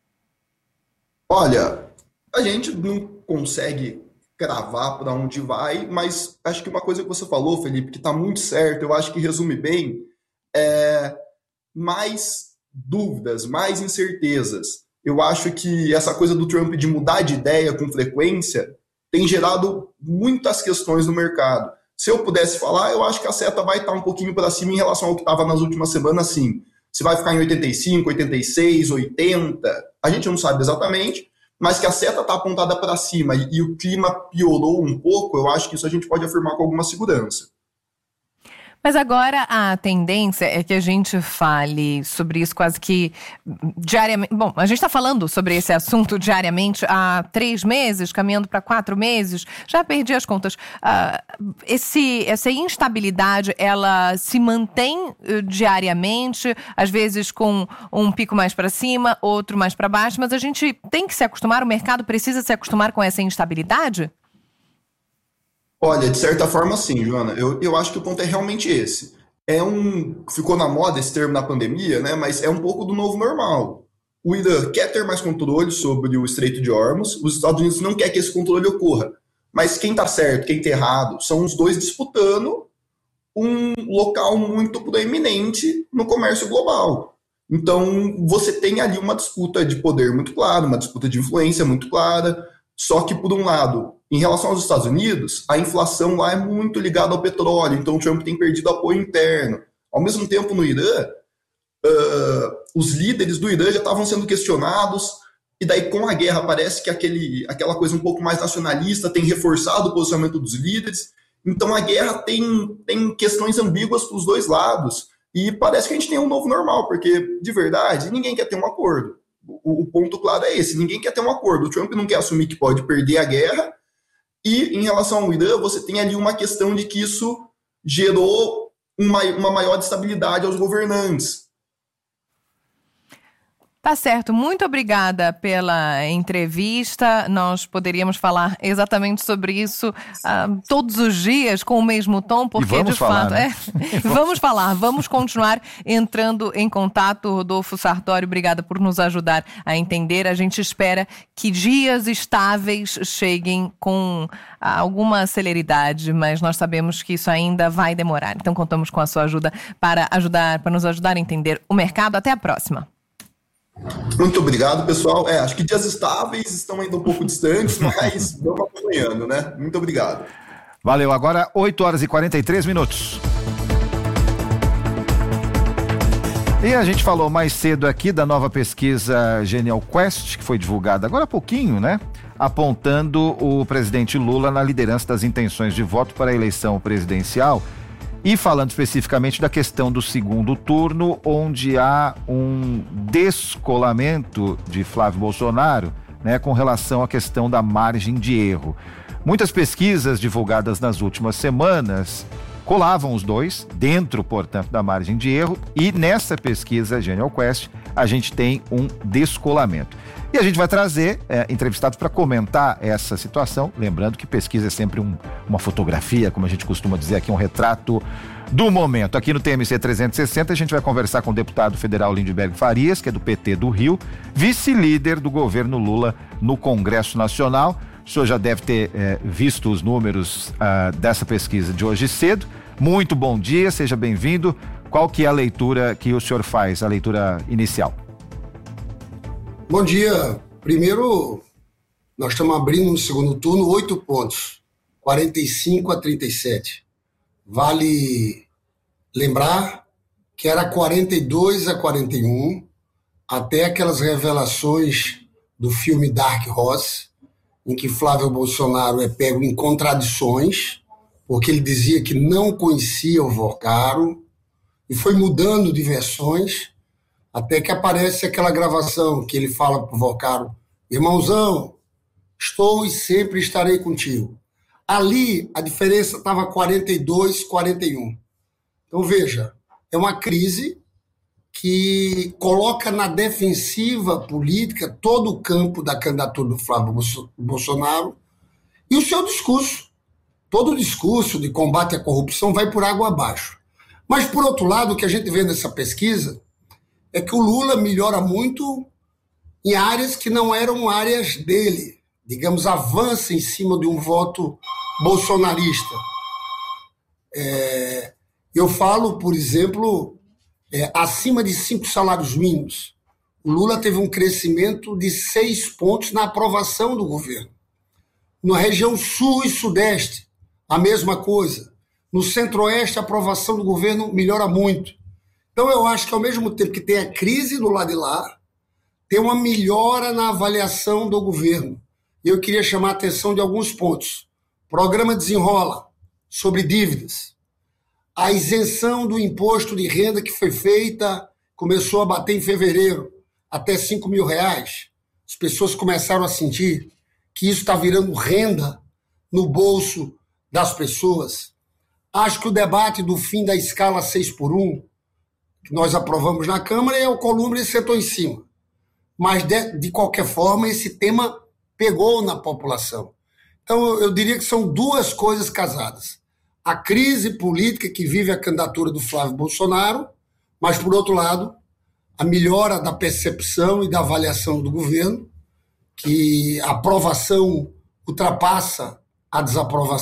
Olha, a gente não consegue cravar para onde vai, mas acho que uma coisa que você falou, Felipe, que está muito certo, eu acho que resume bem, mais dúvidas, mais incertezas. Eu acho que essa coisa do Trump de mudar de ideia com frequência tem gerado muitas questões no mercado. Se eu pudesse falar, eu acho que a seta vai estar um pouquinho para cima em relação ao que estava nas últimas semanas, sim. Se vai ficar em 85, 86, 80, a gente não sabe exatamente, mas que a seta está apontada para cima e o clima piorou um pouco, eu acho que isso a gente pode afirmar com alguma segurança. Mas agora a tendência é que a gente fale sobre isso quase que diariamente. Bom, a gente está falando sobre esse assunto diariamente há 3 meses, caminhando para 4 meses. Já perdi as contas. Essa instabilidade, ela se mantém diariamente, às vezes com um pico mais para cima, outro mais para baixo, mas a gente tem que se acostumar, o mercado precisa se acostumar com essa instabilidade? Olha, de certa forma sim, Joana. Eu acho que o ponto é realmente esse. Ficou na moda esse termo na pandemia, né? Mas é um pouco do novo normal. O Irã quer ter mais controle sobre o Estreito de Hormuz, os Estados Unidos não quer que esse controle ocorra. Mas quem está certo, quem está errado, são os dois disputando um local muito proeminente no comércio global. Então, você tem ali uma disputa de poder muito clara, uma disputa de influência muito clara. Só que, por um lado, em relação aos Estados Unidos, a inflação lá é muito ligada ao petróleo, então o Trump tem perdido apoio interno. Ao mesmo tempo, no Irã, os líderes do Irã já estavam sendo questionados, e daí com a guerra parece que aquela coisa um pouco mais nacionalista tem reforçado o posicionamento dos líderes. Então a guerra tem questões ambíguas para os dois lados, e parece que a gente tem um novo normal, porque, de verdade, ninguém quer ter um acordo. O ponto claro é esse, ninguém quer ter um acordo. O Trump não quer assumir que pode perder a guerra, e em relação ao Irã, você tem ali uma questão de que isso gerou uma maior estabilidade aos governantes. Tá certo, muito obrigada pela entrevista. Nós poderíamos falar exatamente sobre isso todos os dias com o mesmo tom, porque de fato vamos continuar entrando em contato. Rodolfo Sartório, obrigada por nos ajudar a entender. A gente espera que dias estáveis cheguem com alguma celeridade, mas nós sabemos que isso ainda vai demorar. Então contamos com a sua ajuda para nos ajudar a entender o mercado. Até a próxima. Muito obrigado, pessoal. Acho que dias estáveis estão ainda um pouco distantes, mas vamos acompanhando, né? Muito obrigado. Valeu. Agora 8h43. E a gente falou mais cedo aqui da nova pesquisa Genial Quest, que foi divulgada agora há pouquinho, né? Apontando o presidente Lula na liderança das intenções de voto para a eleição presidencial. E falando especificamente da questão do segundo turno, onde há um descolamento de Flávio Bolsonaro, né, com relação à questão da margem de erro. Muitas pesquisas divulgadas nas últimas semanas colavam os dois dentro, portanto, da margem de erro, e nessa pesquisa Genial Quest a gente tem um descolamento. E a gente vai trazer entrevistados para comentar essa situação, lembrando que pesquisa é sempre uma fotografia, como a gente costuma dizer aqui, um retrato do momento. Aqui no TMC 360 a gente vai conversar com o deputado federal Lindbergh Farias, que é do PT do Rio, vice-líder do governo Lula no Congresso Nacional. O senhor já deve ter visto os números dessa pesquisa de hoje cedo. Muito bom dia, seja bem-vindo. Qual que é a leitura que o senhor faz, a leitura inicial? Bom dia. Primeiro, nós estamos abrindo no segundo turno 8 pontos, 45-37. Vale lembrar que era 42-41, até aquelas revelações do filme Dark Horse, em que Flávio Bolsonaro é pego em contradições, porque ele dizia que não conhecia o Vocaro, e foi mudando de versões, até que aparece aquela gravação que ele fala para o Vocaro: irmãozão, estou e sempre estarei contigo. Ali a diferença estava 42-41. Então veja, é uma crise que coloca na defensiva política todo o campo da candidatura do Flávio Bolsonaro e o seu discurso. Todo o discurso de combate à corrupção vai por água abaixo. Mas, por outro lado, o que a gente vê nessa pesquisa é que o Lula melhora muito em áreas que não eram áreas dele. Digamos, avança em cima de um voto bolsonarista. Eu falo, por exemplo, acima de 5 salários mínimos. O Lula teve um crescimento de 6 pontos na aprovação do governo. Na região sul e sudeste, a mesma coisa. No centro-oeste, a aprovação do governo melhora muito. Então, eu acho que ao mesmo tempo que tem a crise do lado de lá, tem uma melhora na avaliação do governo. E eu queria chamar a atenção de alguns pontos. Programa Desenrola, sobre dívidas. A isenção do imposto de renda que foi feita, começou a bater em fevereiro, até R$5 mil. As pessoas começaram a sentir que isso está virando renda no bolso das pessoas. Acho que o debate do fim da escala 6x1, que nós aprovamos na Câmara, é o Columbre e sentou em cima. Mas, de qualquer forma, esse tema pegou na população. Então, eu diria que são duas coisas casadas. A crise política que vive a candidatura do Flávio Bolsonaro, mas, por outro lado, a melhora da percepção e da avaliação do governo, que a aprovação ultrapassa a desaprovação.